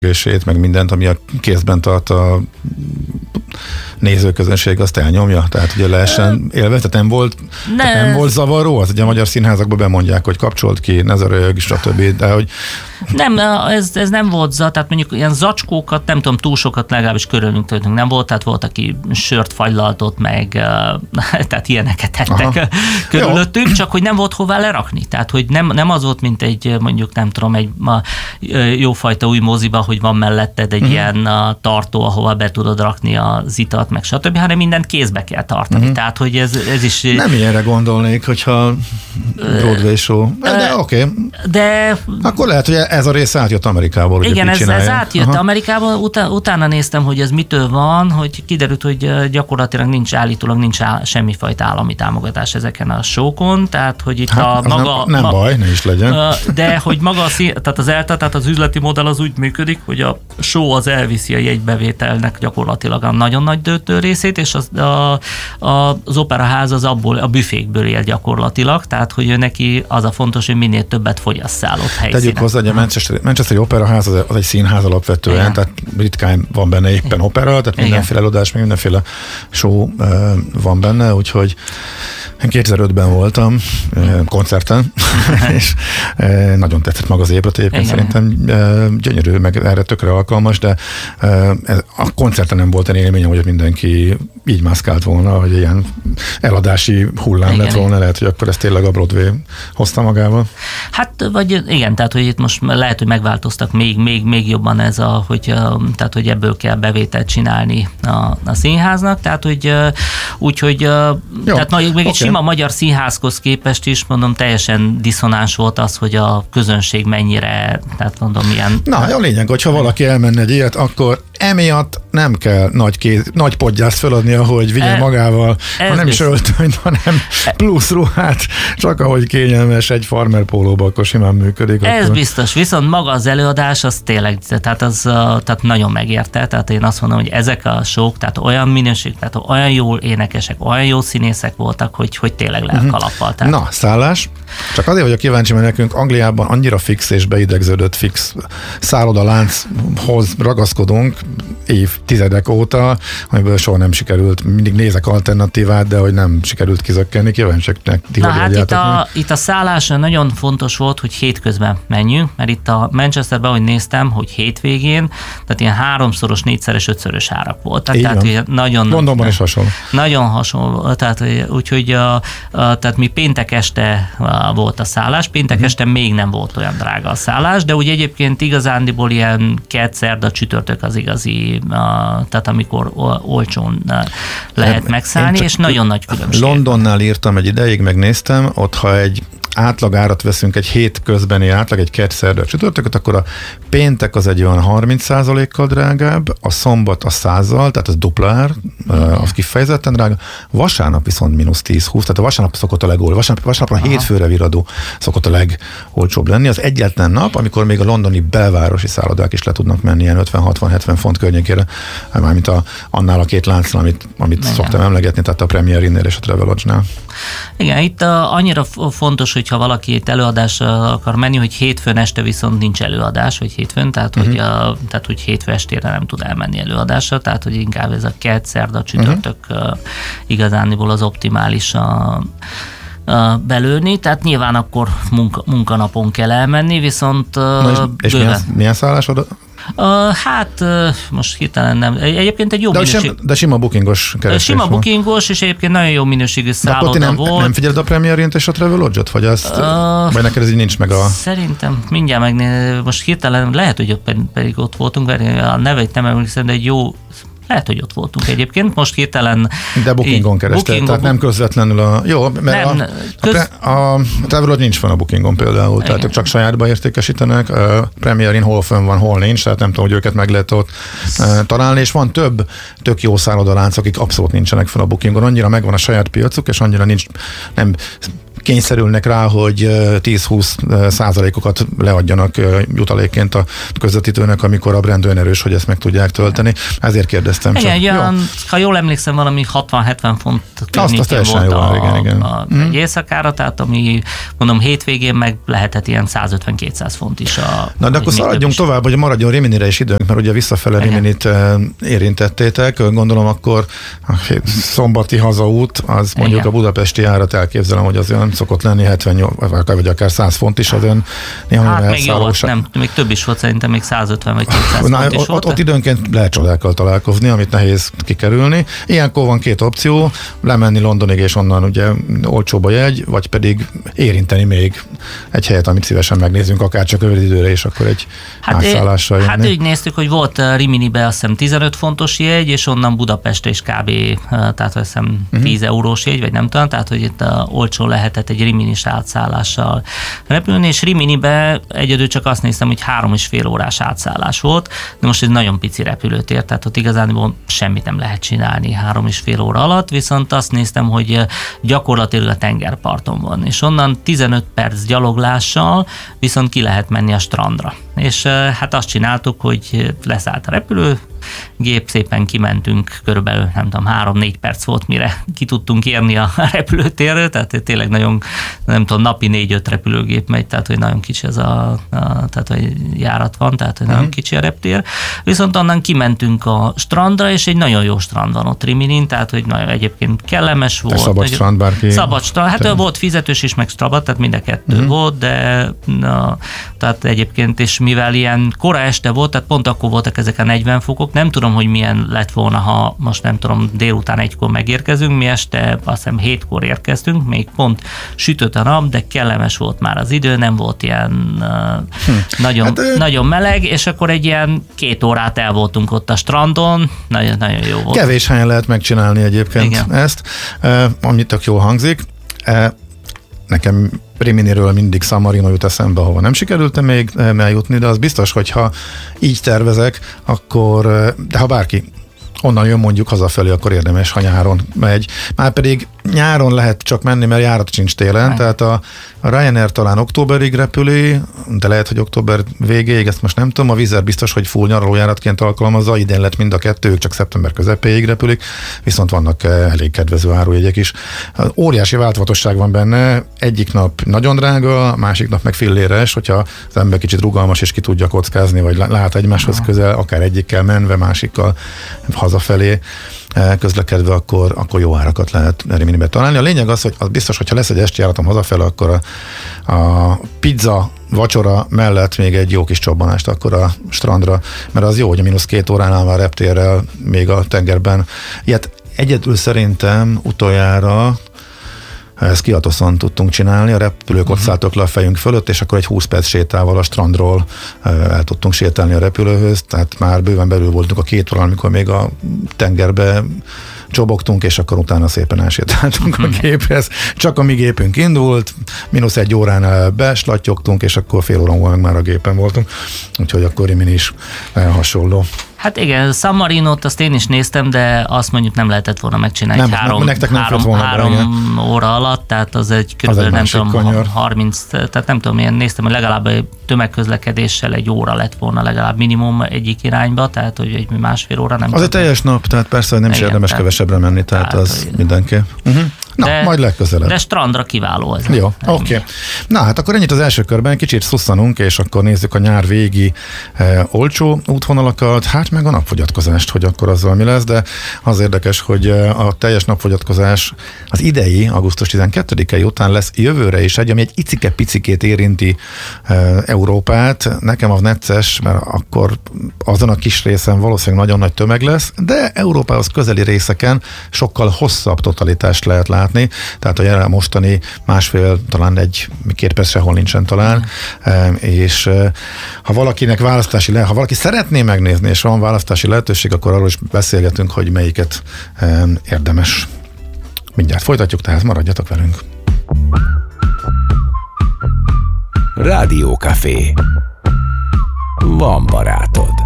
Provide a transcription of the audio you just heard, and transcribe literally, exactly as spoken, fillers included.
rögését, meg mindent, ami a kézben tart a nézőközönség, azt elnyomja, tehát ugye lehessen élve, tehát nem volt, ne. tehát nem volt zavaró, az ugye a magyar színházakban bemondják, hogy kapcsolt ki, ne zörög, stb. De hogy... Nem, ez, ez nem volt za, tehát mondjuk ilyen zacskókat, nem tudom, túl sokat legalábbis körülünk tőlünk nem volt, tehát volt, aki sört fagylaltott meg, tehát ilyeneket tettek Aha. körülöttünk, Jó. csak hogy nem volt hová lerakni, tehát hogy nem, nem az volt, mint egy mondjuk nem tudom, egy ma, jófajta új moziba, hogy van melletted egy uh-huh. ilyen tartó, ahova be tudod rakni az italt, meg stb., hanem mindent kézbe kell tartani, uh-huh. tehát hogy ez, ez is... Nem ilyenre gondolnék, hogyha Broadway show, de oké. Okay. De... Akkor lehet, hogy ez a rész átjött Amerikából. Igen, ez, ez átjött Aha. Amerikából, utána, utána néztem, hogy ez mitől van, hogy kiderült, hogy gyakorlatilag nincs állítólag nincs áll, semmifajta állami támogatás ezeken a show-kon, tehát hogy itt hát, a maga... Nem, nem ma, baj, ne is legyen. De hogy maga a szín, tehát az ELTA, tehát az üzleti modell az úgy működik, hogy a show az elviszi a jegybevételnek gyakorlatilag a nagyon nagy döntő részét, és az, a, a, az operaház az abból, a büfékből él gyakorlatilag, tehát hogy neki az a fontos, hogy minél többet fogyasszál ott helyszínen. Tegyük hozzá, hogy a Manchester, Manchesteri Operaház az, az egy színház alapvetően, Igen. tehát ritkán van benne éppen Igen. opera, tehát Igen. mindenféle előadás, meg mindenféle show uh, van benne, úgyhogy én kétezer-ötben voltam koncerten, és nagyon tetszett maga az épület, egyébként Igen. szerintem gyönyörű, meg erre tökre alkalmas, de a koncerten nem volt egy élményem, hogy mindenki így mászkált volna, hogy ilyen eladási hullám igen, lett volna, lehet, hogy akkor ezt tényleg a Broadway hozta magával. Hát, vagy igen, tehát, hogy itt most lehet, hogy megváltoztak még, még, még jobban ez a, hogy, tehát, hogy ebből kell bevételt csinálni a, a színháznak, tehát, hogy úgyhogy, tehát na, még okay. egy sima magyar színházhoz képest is, mondom, teljesen diszonáns volt az, hogy a közönség mennyire, tehát mondom, ilyen... Na, a lényeg, hogyha valaki elmenne egy ilyet, akkor emiatt nem kell nagy, kéz, nagy podgyászt feladnia, hogy vigye e, magával, ha nem is öltönyt, hanem plusz ruhát, csak ahogy kényelmes egy farmer pólóba, akkor simán működik. Ez akkor. Biztos, viszont maga az előadás, az tényleg, tehát az tehát nagyon megérte, tehát én azt mondom, hogy ezek a show-k, tehát olyan minőség, tehát olyan jól énekesek, olyan jó színészek voltak, hogy, hogy tényleg lelkalappal. Tehát. Na, szállás. Csak azért vagyok kíváncsi, mert nekünk Angliában annyira fix és beidegződött fix szállodalánchoz ragaszkodunk évtizedek óta, amiből soha nem sikerült. Mindig nézek alternatívát, de hogy nem sikerült kizökkenni. Kíváncsiaknak ti, Na hát itt a, itt a szállás nagyon fontos volt, hogy hétközben menjünk, mert itt a Manchesterben, ahogy néztem, hogy hétvégén, tehát ilyen háromszoros, négyszeres, ötszörös árak voltak. Így tehát van. Nagyon, Londonban is hasonló. Nagyon hasonló. Tehát, úgyhogy a, a, tehát mi péntek este a, volt a szállás, péntek uh-huh. este még nem volt olyan drága a szállás, de úgy egyébként igazándiból ilyen kedd, szerda, csütörtök az igazi, a, tehát amikor olcsón lehet megszállni, és nagyon nagy különbség. Londonnál írtam egy ideig, megnéztem, ott ha egy átlag árat veszünk, egy hét közbeni átlag, egy kedd, szerda, csütörtököt, akkor a péntek az egy olyan harminc százalékkal drágább, a szombat a százzal, tehát az dupla ár, uh-huh. az kifejezetten drága, vasárnap viszont mínusz tíz-húsz, tehát a vasárnap szokott a legolcsóbb, vasárnap, vasárnapra Aha. hétfőre viradó szokott a legolcsóbb lenni, az egyetlen nap, amikor még a londoni belvárosi szállodák is le tudnak menni ilyen ötven-hatvan-hetven font környékére, mármint a, annál a két láncnál, amit, amit szoktam emlegetni, tehát a Premier Inn-nél és a Travelodge-nál. Igen, itt uh, annyira fontos, hogyha valaki itt előadásra akar menni, hogy hétfőn este viszont nincs előadás, vagy hétfőn, tehát, uh-huh. hogy, uh, tehát hogy hétfő estére nem tud elmenni előadásra, tehát hogy inkább ez a kedd, szerda, csütörtök uh-huh. uh, igazániból az optimális a uh, belőni, tehát nyilván akkor munka, munkanapon kell elmenni, viszont uh, Na és, és milyen, milyen szállás oda? Uh, hát uh, most hirtelen nem. Egyébként egy jó de minőség. Sem, de sima bookingos keresés Sima van. bookingos, és egyébként nagyon jó minőségű szálloda nem, volt. Nem figyeled a Premier Inn-t és a Travelodge-ot? Vagy, azt, uh, vagy neked ez így nincs meg a... Szerintem mindjárt megnézem. Most hirtelen lehet, hogy ott pedig ott voltunk, a neveit nem emlékszem, de egy jó... Lehet, hogy ott voltunk egyébként, most hirtelen... De Bookingon kerested, booking tehát nem közvetlenül a... Jó, mert nem, a, köz... a, a, a Travelodge nincs fenn a Bookingon például, igen. Tehát ők csak sajátba értékesítenek, a Premier Inn hol fönn van, hol nincs, tehát nem tudom, hogy őket meg lehet ott uh, találni, és van több tök jó szállodalánc, akik abszolút nincsenek fenn a Bookingon, annyira megvan a saját piacuk, és annyira nincs, nem kényszerülnek rá, hogy tíz-húsz százalékokat leadjanak jutalékként a közvetítőnek, amikor a brand olyan erős, hogy ezt meg tudják tölteni. Ezért kérdeztem. Igen, csak. Olyan, ha jól emlékszem, valami hatvan-hetven font környékén volt jó, a, igen, igen. a, mm. egy éjszakára, tehát ami mondom hétvégén meg lehetett ilyen százötven-kétszáz font is. A, Na de akkor szaladjunk tovább, hogy maradjon Riminire is időnk, mert ugye visszafele Riminit érintettétek. Gondolom akkor a szombati hazaút, az mondjuk igen. a budapesti árat elképzelem, hogy az olyan szokott lenni hetvennyolc, vagy akár száz font is, az ön néha hát még jó, nem, még több is volt, szerintem még százötven vagy kétszáz Na, font is ott, volt. Ott időnként lehet csodákkal találkozni, amit nehéz kikerülni. Ilyenkor van két opció, lemenni Londonig és onnan ugye olcsóbb a jegy, vagy pedig érinteni még egy helyet, amit szívesen megnézzünk, akár csak rövid időre, és akkor egy hát átszállással jönni. Hát úgy néztük, hogy volt Riminibe azt hiszem tizenöt fontos jegy, és onnan Budapestre is kb. Tehát azt hiszem uh-huh. tíz eurós jegy, vagy nem tudom, tehát hogy itt olcsó lehetett egy Riminis átszállással repülni, és Riminibe egyedül csak azt néztem, hogy három és fél órás átszállás volt, de most ez nagyon pici repülőtér, tehát ott igazán semmit nem lehet csinálni három és fél óra alatt, viszont azt néztem, hogy gyakorlatilag a tengerparton van, és onnan tizenöt perc gyaloglással viszont ki lehet menni a strandra. És hát azt csináltuk, hogy leszállt a repülő, gép, szépen kimentünk, körülbelül nem tudom, három-négy perc volt, mire ki tudtunk érni a repülőtérről, tehát tényleg nagyon, nem tudom, napi négy-öt repülőgép megy, tehát hogy nagyon kicsi ez a, a tehát hogy járat van, tehát hogy nagyon kicsi a reptér. Viszont onnan kimentünk a strandra, és egy nagyon jó strand van ott Riminin, tehát hogy nagyon egyébként kellemes volt. Szabad nagyon, strand bárki. Szabad strand, hát te... volt fizetős is, meg szabad, tehát mind a kettő uh-huh. volt, de na, tehát egyébként, és mivel ilyen kora este volt, tehát pont akkor voltak ezek a negyven fokok, nem tudom, hogy milyen lett volna, ha most nem tudom, délután egykor megérkezünk, mi este azt hiszem hétkor érkeztünk, még pont sütött a nap, de kellemes volt már az idő, nem volt ilyen uh, hm. nagyon, hát, nagyon meleg, és akkor egy ilyen két órát el voltunk ott a strandon, nagyon, nagyon jó volt. Kevés helyen lehet megcsinálni egyébként igen. ezt, uh, amit tök jól hangzik. Uh, nekem Riminiről mindig San Marino jut eszembe, ahova nem sikerült még eljutni, de az biztos, hogyha így tervezek, akkor, de ha bárki onnan jön mondjuk hazafelé, akkor érdemes, ha nyáron megy. Már pedig nyáron lehet csak menni, mert járat sincs télen, Hány. tehát a, a Ryanair talán októberig repüli, de lehet, hogy október végéig, ezt most nem tudom, a Wizz Air biztos, hogy full nyaralójáratként alkalmazza, idén lett mind a kettő, ők csak szeptember közepéig repülik, viszont vannak elég kedvező árujegyek is. Óriási változatosság van benne, egyik nap nagyon drága, másik nap meg filléres, hogyha az ember kicsit rugalmas és ki tudja kockázni, vagy lát egymáshoz közel, akár egyikkel menve, másikkal hazafelé közlekedve, akkor, akkor jó árakat lehet Riminibe találni. A lényeg az, hogy az biztos, hogyha lesz egy esti járatom hazafele, akkor a, a pizza, vacsora mellett még egy jó kis csobbanást akkor a strandra, mert az jó, hogy a mínusz két óránál már reptérrel még a tengerben. Ilyet egyedül szerintem utoljára ezt Kiatoszon tudtunk csinálni, a repülők ott szálltak le a fejünk fölött, és akkor egy húsz perc sétával a strandról el tudtunk sétálni a repülőhöz, tehát már bőven belül voltunk a két órán, amikor még a tengerbe csobogtunk, és akkor utána szépen elsétáltunk a géphez. Csak a mi gépünk indult, mínusz egy óránál beslattyogtunk, és akkor fél órán meg már a gépen voltunk, úgyhogy akkor Rimini is hasonló. Hát igen, San Marinót azt én is néztem, de azt mondjuk nem lehetett volna megcsinálni nem, három, nem, három, volna három be, óra alatt, tehát az egy körülbelül nem tudom, kanyar. harminc, tehát nem tudom, én néztem, hogy legalább egy tömegközlekedéssel egy óra lett volna legalább minimum egyik irányba, tehát hogy egy másfél óra nem. Az egy teljes nap, tehát persze, hogy nem igen, is érdemes tehát, kevesebbre menni, tehát, tehát az mindenképp. Uh-huh. Na, de, majd legközelebb. De strandra kiváló az. Jó, oké. Okay. Na, hát akkor ennyit az első körben, kicsit szusszanunk, és akkor nézzük a nyár végi e, olcsó útvonalakat, hát meg a napfogyatkozást, hogy akkor azzal mi lesz, de az érdekes, hogy a teljes napfogyatkozás az idei, augusztus tizenkettedikei után lesz jövőre is egy, ami egy icike-picikét érinti e, Európát. Nekem az necces, mert akkor azon a kis részen valószínűleg nagyon nagy tömeg lesz, de Európához közeli részeken sokkal hosszabb totalitást lehet látni, tehát a jelen mostani másfél, talán egy, két perc sehol nincsen talán, mm. és ha valakinek választási lehet, ha valaki szeretné megnézni, és van választási lehetőség, akkor arról is beszélgetünk, hogy melyiket érdemes. Mindjárt folytatjuk, tehát maradjatok velünk. Rádiókafé. Van barátod.